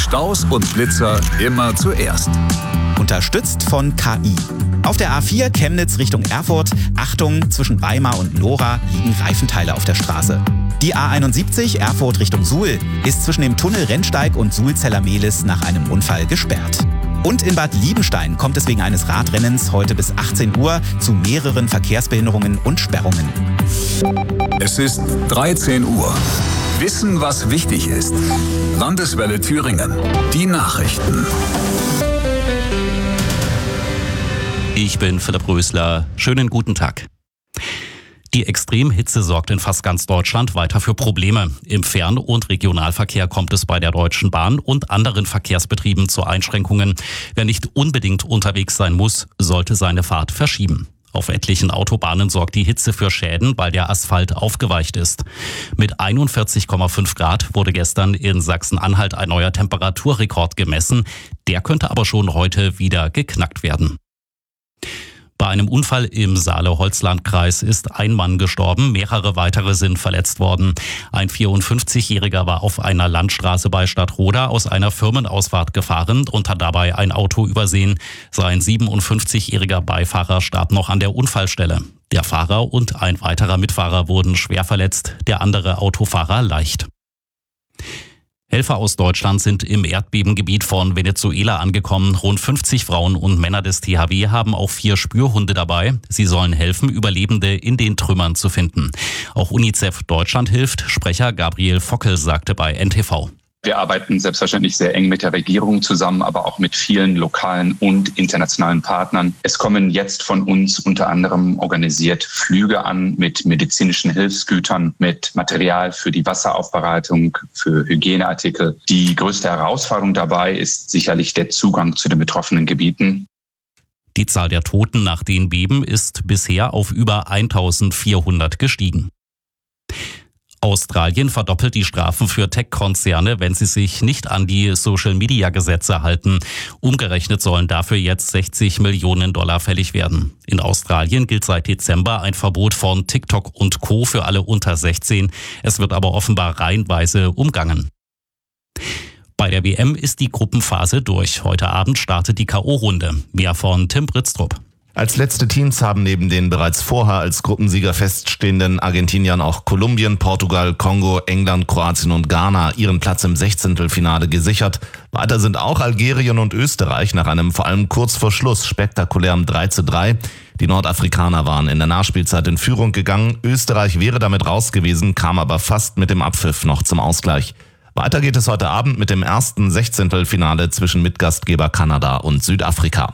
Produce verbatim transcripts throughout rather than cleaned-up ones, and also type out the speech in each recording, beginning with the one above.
Staus und Blitzer immer zuerst. Unterstützt von K I. Auf der A vier Chemnitz Richtung Erfurt, Achtung, zwischen Weimar und Lora liegen Reifenteile auf der Straße. Die A einundsiebzig Erfurt Richtung Suhl ist zwischen dem Tunnel Rennsteig und Suhl-Zellermehlis nach einem Unfall gesperrt. Und in Bad Liebenstein kommt es wegen eines Radrennens heute bis achtzehn Uhr zu mehreren Verkehrsbehinderungen und Sperrungen. Es ist dreizehn Uhr. Wissen, was wichtig ist. Landeswelle Thüringen. Die Nachrichten. Ich bin Philipp Rösler. Schönen guten Tag. Die Extremhitze sorgt in fast ganz Deutschland weiter für Probleme. Im Fern- und Regionalverkehr kommt es bei der Deutschen Bahn und anderen Verkehrsbetrieben zu Einschränkungen. Wer nicht unbedingt unterwegs sein muss, sollte seine Fahrt verschieben. Auf etlichen Autobahnen sorgt die Hitze für Schäden, weil der Asphalt aufgeweicht ist. Mit einundvierzig Komma fünf Grad wurde gestern in Sachsen-Anhalt ein neuer Temperaturrekord gemessen. Der könnte aber schon heute wieder geknackt werden. Bei einem Unfall im Saale-Holzland-Kreis ist ein Mann gestorben, mehrere weitere sind verletzt worden. Ein vierundfünfzigjähriger war auf einer Landstraße bei Stadtroda aus einer Firmenausfahrt gefahren und hat dabei ein Auto übersehen. Sein siebenundfünfzigjähriger Beifahrer starb noch an der Unfallstelle. Der Fahrer und ein weiterer Mitfahrer wurden schwer verletzt, der andere Autofahrer leicht. Helfer aus Deutschland sind im Erdbebengebiet von Venezuela angekommen. Rund fünfzig Frauen und Männer des T H W haben auch vier Spürhunde dabei. Sie sollen helfen, Überlebende in den Trümmern zu finden. Auch UNICEF Deutschland hilft. Sprecher Gabriel Fockel sagte bei N T V. Wir arbeiten selbstverständlich sehr eng mit der Regierung zusammen, aber auch mit vielen lokalen und internationalen Partnern. Es kommen jetzt von uns unter anderem organisiert Flüge an mit medizinischen Hilfsgütern, mit Material für die Wasseraufbereitung, für Hygieneartikel. Die größte Herausforderung dabei ist sicherlich der Zugang zu den betroffenen Gebieten. Die Zahl der Toten nach den Beben ist bisher auf über eintausendvierhundert gestiegen. Australien verdoppelt die Strafen für Tech-Konzerne, wenn sie sich nicht an die Social-Media-Gesetze halten. Umgerechnet sollen dafür jetzt sechzig Millionen Dollar fällig werden. In Australien gilt seit Dezember ein Verbot von TikTok und Co. für alle unter sechzehn. Es wird aber offenbar reihenweise umgangen. Bei der W M ist die Gruppenphase durch. Heute Abend startet die K O-Runde. Mehr von Tim Britztrup. Als letzte Teams haben neben den bereits vorher als Gruppensieger feststehenden Argentiniern auch Kolumbien, Portugal, Kongo, England, Kroatien und Ghana ihren Platz im Sechzehntelfinale gesichert. Weiter sind auch Algerien und Österreich nach einem vor allem kurz vor Schluss spektakulären drei zu drei. Die Nordafrikaner waren in der Nachspielzeit in Führung gegangen. Österreich wäre damit raus gewesen, kam aber fast mit dem Abpfiff noch zum Ausgleich. Weiter geht es heute Abend mit dem ersten Sechzehntelfinale zwischen Mitgastgeber Kanada und Südafrika.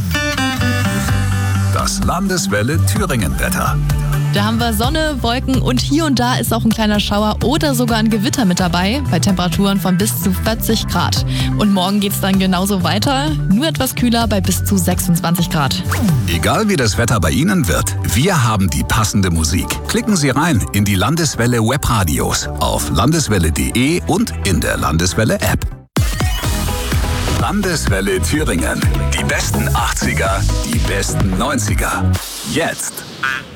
Das Landeswelle Thüringen-Wetter. Da haben wir Sonne, Wolken und hier und da ist auch ein kleiner Schauer oder sogar ein Gewitter mit dabei, bei Temperaturen von bis zu vierzig Grad. Und morgen geht's dann genauso weiter, nur etwas kühler bei bis zu sechsundzwanzig Grad. Egal wie das Wetter bei Ihnen wird, wir haben die passende Musik. Klicken Sie rein in die Landeswelle Webradios auf landeswelle punkt de und in der Landeswelle App. Landeswelle Thüringen. Die besten achtziger, die besten neunziger. Jetzt.